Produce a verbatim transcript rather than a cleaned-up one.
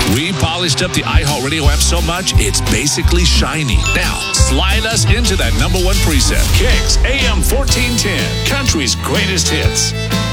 We polished up the iHeartRadio app so much, it's basically shiny. Now, slide us into that number one preset. Kicks A M fourteen ten, country's greatest hits.